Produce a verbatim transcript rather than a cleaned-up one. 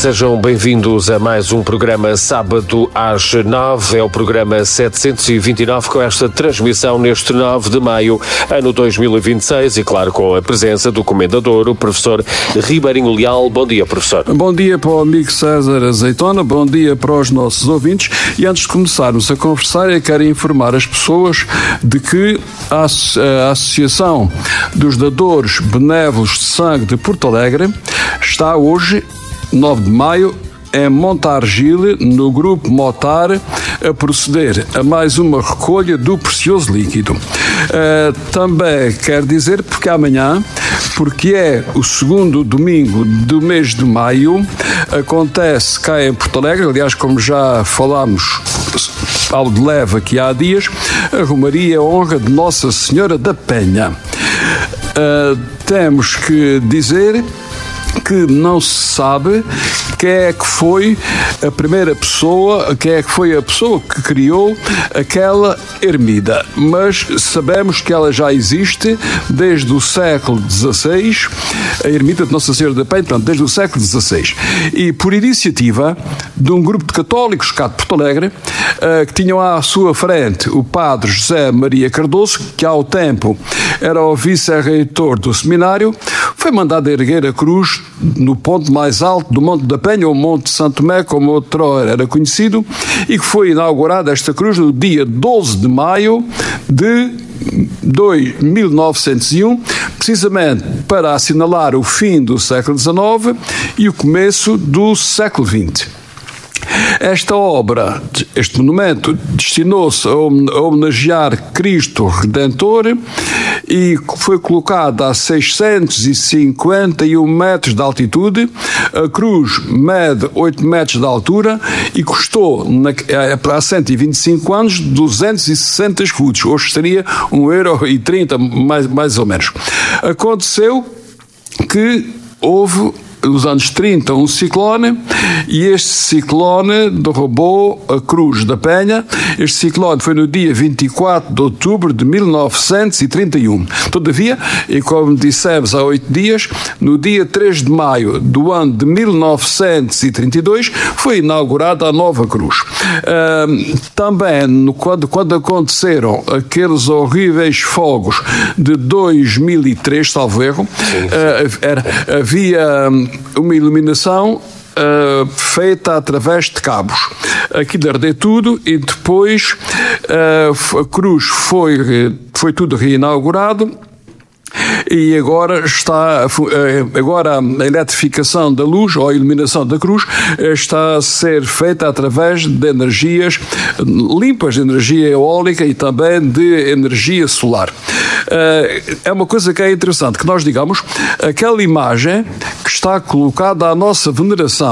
Sejam bem-vindos a mais um programa sábado às nove. É o programa setecentos e vinte e nove com esta transmissão neste nove de maio, ano dois mil e vinte e seis e, claro, com a presença do comendador, o professor Ribeirinho Leal. Bom dia, professor. Bom dia para o amigo César Azeitona, bom dia para os nossos ouvintes. E antes de começarmos a conversar, eu quero informar as pessoas de que a, a Associação dos Dadores Benévolos de Sangue de Porto Alegre está hoje, nove de maio, em Montargil, no Grupo Motar, a proceder a mais uma recolha do precioso líquido. Uh, também quero dizer, porque amanhã, porque é o segundo domingo do mês de maio, acontece cá em Porto Alegre, aliás, como já falámos ao de leve aqui há dias, a Romaria Honra de Nossa Senhora da Penha. Uh, temos que dizer que não se sabe quem é que foi a primeira pessoa, quem é que foi a pessoa que criou aquela ermida, mas sabemos que ela já existe desde o século dezasseis, a ermida de Nossa Senhora da Penha, portanto, desde o século dezasseis, e por iniciativa de um grupo de católicos cá de Porto Alegre, que tinham à sua frente o padre José Maria Cardoso, que ao tempo era o vice-reitor do seminário, foi mandado erguer a cruz no ponto mais alto do Monte da Penha, ou Monte Santo Tomé, como outrora era conhecido, e que foi inaugurada esta cruz no dia doze de maio de mil novecentos e um, precisamente para assinalar o fim do século dezenove e o começo do século vinte. Esta obra, este monumento, destinou-se a homenagear Cristo Redentor e foi colocada a seiscentos e cinquenta e um metros de altitude. A cruz mede oito metros de altura e custou, há cento e vinte e cinco anos, duzentos e sessenta escudos. Hoje seria um euro e trinta, mais, mais ou menos. Aconteceu que houve, nos anos trinta, um ciclone, e este ciclone derrubou a Cruz da Penha. Este ciclone foi no dia vinte e quatro de outubro de mil novecentos e trinta e um. Todavia, e como dissemos há oito dias, no dia três de maio do ano de mil novecentos e trinta e dois, foi inaugurada a nova cruz. Uh, também, no, quando, quando aconteceram aqueles horríveis fogos de dois mil e três, salvo erro, uh, era, havia uma iluminação uh, feita através de cabos. Aquilo ardeu tudo e depois uh, a cruz foi, foi tudo reinaugurado. E agora está, agora a eletrificação da luz, ou a iluminação da cruz, está a ser feita através de energias limpas, de energia eólica e também de energia solar. É uma coisa que é interessante que nós digamos, aquela imagem que está colocada à nossa veneração